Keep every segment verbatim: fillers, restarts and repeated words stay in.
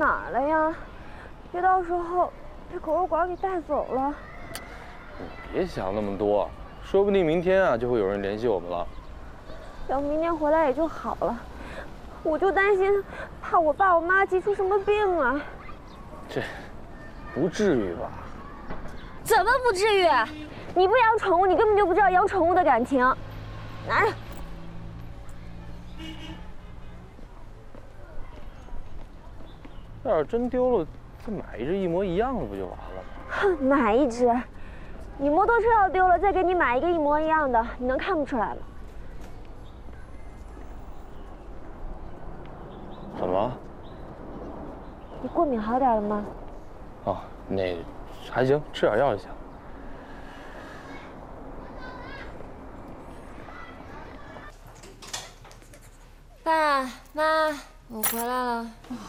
哪儿了呀？别到时候被狗肉馆给带走了。 你别想那么多，说不定明天啊就会有人联系我们了。 要明天回来也就好了，我就担心，怕我爸我妈急出什么病啊。 这不至于吧？ 怎么不至于？你不养宠物，你根本就不知道养宠物的感情。拿着。 要是真丢了，再买一只一模一样的不就完了吗？ 哼，买一只，你摩托车要丢了，再给你买一个一模一样的，你能看不出来吗？ 怎么？ 你过敏好点了吗？ 哦，那还行，吃点药就行。 爸妈，我回来了。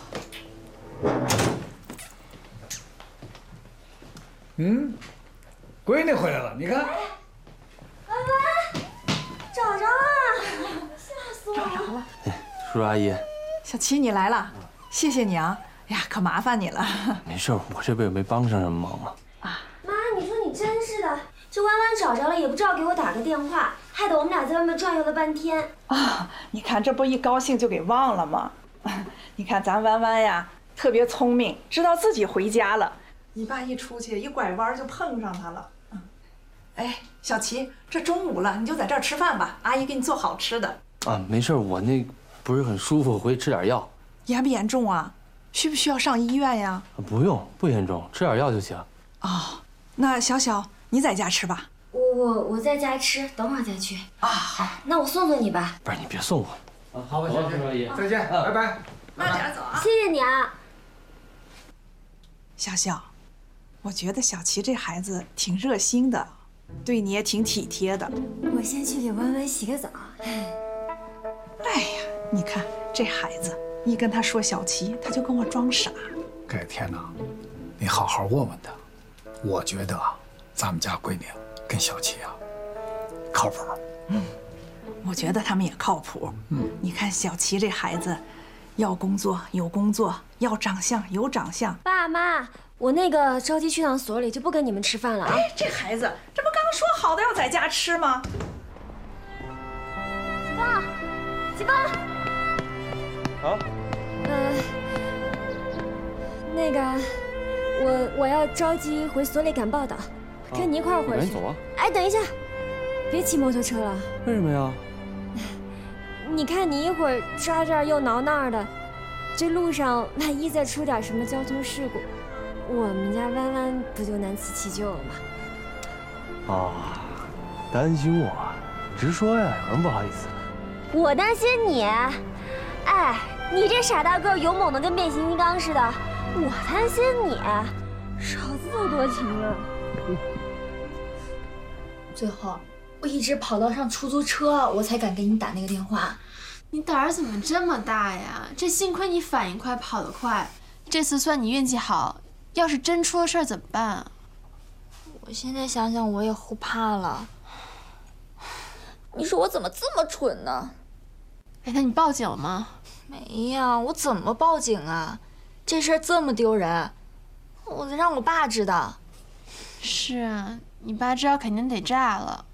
嗯，闺女回来了，你看。 妈妈，找着了，吓死我了！ 找着了。 叔叔阿姨， 小琪你来了，谢谢你啊！哎呀，可麻烦你了。 没事，我这辈子没帮上什么忙嘛。 啊，妈，你说你真是的，这弯弯找着了也不知道给我打个电话，害得我们俩在外面转悠了半天。 啊，你看这不一高兴就给忘了吗？你看咱弯弯呀，特别聪明，知道自己回家了。你爸一出去，一拐弯就碰上他了。嗯，哎，小琪，这中午了，你就在这儿吃饭吧，阿姨给你做好吃的。 啊，没事，我那不是很舒服，回去吃点药。 严不严重啊？需不需要上医院呀？ 不用，不严重，吃点药就行。 哦，那小小你在家吃吧。 我我我在家吃，等会儿再去。 啊，好， 那我送送你吧。 不是，你别送我。 啊，好吧，叔叔阿姨，再见，拜拜。 慢点走啊。 谢谢你啊， 小小。我觉得小琪这孩子挺热心的，对你也挺体贴的。 我先去给弯弯洗个澡。 哎呀，你看这孩子，一跟他说小琪，他就跟我装傻。 改天呢，你好好问问他。我觉得啊，咱们家闺女跟小琪啊，靠谱。 嗯，我觉得他们也靠谱。嗯，你看小琪这孩子，要工作有工作，要长相有长相。 爸妈。我那个着急去趟所里，就不跟你们吃饭了啊！ 哎，这孩子，这不刚说好的要在家吃吗？ 启芳，启芳， 啊？ 呃，那个，我我要着急回所里赶报道，跟你一块儿回去。 赶紧走啊！ 哎，等一下，别骑摩托车了。 为什么呀？ 你看你一会儿抓这儿又挠那儿的，这路上万一再出点什么交通事故。我们家弯弯不就难辞其咎了吗？ 啊，担心我，直说呀，有什么不好意思的？ 我担心你。哎，你这傻大个勇猛的跟变形金刚似的，我担心你，少自作多情啊！ 最后，我一直跑到上出租车，我才敢给你打那个电话。 你胆儿怎么这么大呀？这幸亏你反应快，跑得快，这次算你运气好。要是真出了事儿怎么办啊？ 我现在想想我也后怕了。你说我怎么这么蠢呢？ 哎，那你报警了吗？ 没呀，我怎么报警啊？这事儿这么丢人，我得让我爸知道。 是啊，你爸知道肯定得炸了。